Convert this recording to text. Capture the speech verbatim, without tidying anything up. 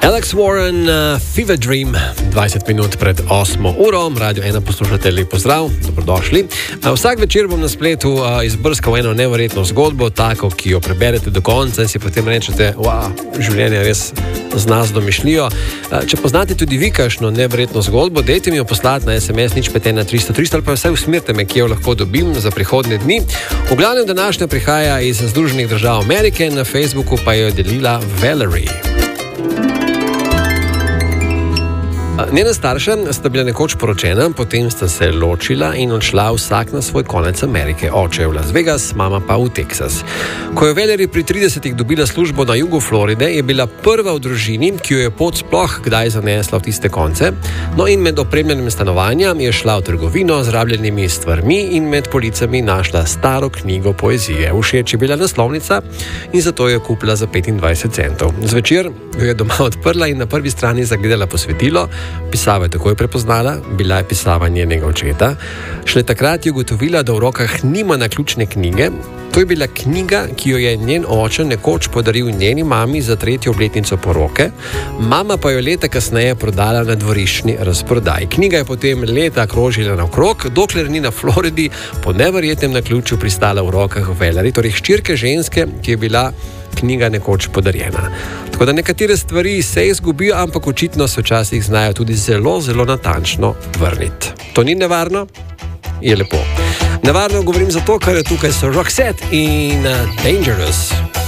Alex Warren, uh, Fever Dream, dvajset minut pred osmo uro, Radio ena poslušate, lep pozdrav, dobrodošli. Uh, vsak večer bom na spletu uh, izbrskal eno neverjetno zgodbo, tako, ki jo preberete do konca in si potem rečete, wow, življenje res z nas domišljijo. Uh, če poznate tudi vi kakšno neverjetno zgodbo, dajte mi jo poslati na es em es nič pet ena tristo tristo ali pa vsaj usmerite me, kje jo lahko dobim za prihodnje dni. V glavnem današnja prihaja iz Združenih držav Amerike, na Facebooku pa jo je delila Valerie. Njena starša sta bila nekoč poročena, potem sta se ločila in odšla vsak na svoj konec Amerike. Oče je v Las Vegas, mama pa v Teksas. Ko je Valerie pri tridesetih dobila službo na jugu Floride, je bila prva v družini, ki jo je pot sploh kdaj zanesla v tiste konce. No in med opremljenim stanovanjem je šla v trgovino z rabljenimi stvarmi in med policami našla staro knjigo poezije. Všeč je bila naslovnica in zato jo je kupila za petindvajset centov. Zvečer jo je doma odprla in na prvi strani zagledala posvetilo. Pisavo je takoj prepoznala, bila je pisava njenega očeta. Šele takrat je ugotovila, da v rokah nima naključne knjige. To je bila knjiga, ki jo je njen oče nekoč podaril njeni mami za tretjo obletnico poroke. Mama pa jo leta kasneje prodala na dvoriščni razprodaji. Knjiga je potem leta krožila naokrog, dokler ni na Floridi po neverjetnem naključju pristala v rokah Valerie, torej hčerke ženske, ki je bila knjiga nekoč podarjena. Tako da nekatere stvari se izgubijo, ampak očitno se včasih znajo tudi zelo, zelo natančno vrniti. To ni nevarno? Je lepo. Nevarno govorim zato, ker je tukaj so Roxette in uh, Dangerous.